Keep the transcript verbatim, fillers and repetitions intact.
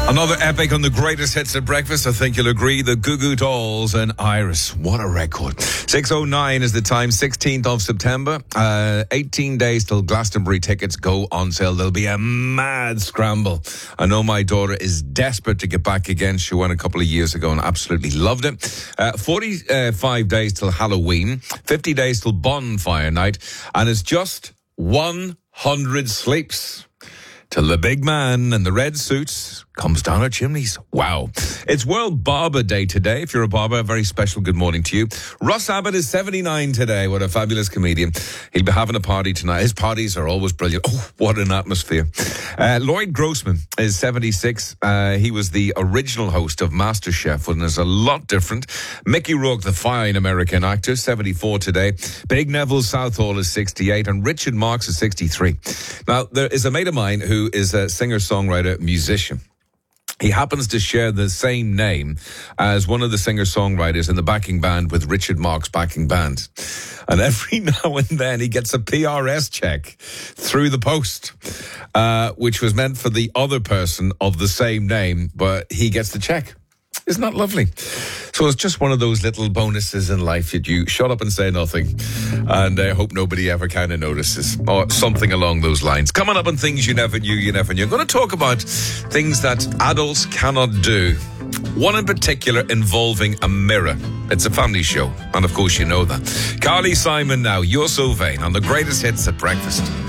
Another epic on the greatest hits at breakfast. I think you'll agree. The Goo Goo Dolls and Iris. What a record. six oh nine is the time, sixteenth of September. Uh, eighteen days till Glastonbury tickets go on sale. There'll be a mad scramble. I know my daughter is desperate to get back again. She went a couple of years ago and absolutely loved it. Uh, forty-five days till Halloween. fifty days till Bonfire Night. And it's just one hundred sleeps till the big man in the red suits comes down our chimneys. Wow. It's World Barber Day today. If you're a barber, a very special good morning to you. Russ Abbott is seventy-nine today. What a fabulous comedian. He'll be having a party tonight. His parties are always brilliant. Oh, what an atmosphere. Uh, Lloyd Grossman is seventy-six. Uh, he was the original host of MasterChef, and there's a lot different. Mickey Rourke, the fine American actor, seventy-four today. Big Neville Southall is sixty-eight, and Richard Marx is sixty-three. Now, there is a mate of mine who is a singer-songwriter, musician. He happens to share the same name as one of the singer-songwriters in the backing band with Richard Marx backing band. And every now and then he gets a P R S check through the post, uh, which was meant for the other person of the same name, but he gets the check. Isn't that lovely? So it's just one of those little bonuses in life that you shut up and say nothing, and I hope nobody ever kind of notices, or something along those lines. Coming up on things you never knew you never knew. I'm going to talk about things that adults cannot do. One in particular involving a mirror. It's a family show, and of course you know that. Carly Simon now, You're So Vain, on the greatest hits at breakfast.